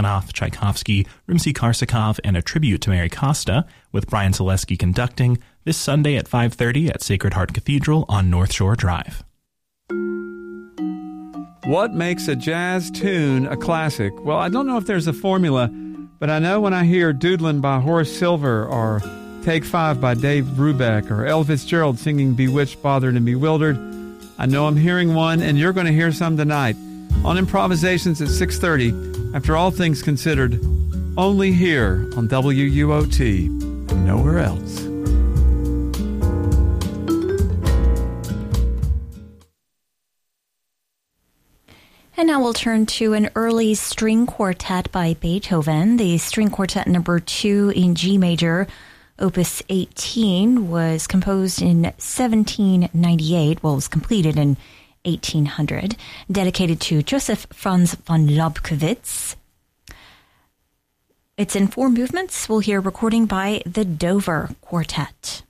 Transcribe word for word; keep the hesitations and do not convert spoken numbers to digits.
Rachmaninoff, Tchaikovsky, Rimsky-Korsakov, and a tribute to Mary Costa, with Brian Zaleski conducting, this Sunday at five thirty at Sacred Heart Cathedral on North Shore Drive. What makes a jazz tune a classic? Well, I don't know if there's a formula, but I know when I hear Doodlin' by Horace Silver, or Take Five by Dave Brubeck, or Ella Fitzgerald singing Bewitched, Bothered, and Bewildered, I know I'm hearing one, and you're going to hear some tonight. On Improvisations at six thirty, after All Things Considered, only here on W U O T, and nowhere else. And now we'll turn to an early string quartet by Beethoven. The string quartet number two in G major, opus eighteen, was composed in seventeen ninety-eight. Well, it was completed in eighteen hundred. Dedicated to Joseph Franz von Lobkowitz. It's in four movements. We'll hear recording by the Dover Quartet.